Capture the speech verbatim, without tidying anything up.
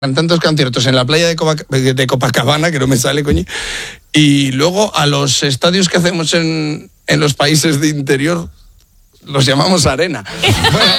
tantos conciertos en la playa de, Copac- de Copacabana, que no me sale, coño, y luego a los estadios que hacemos en, en los países de interior los llamamos arena. Bueno,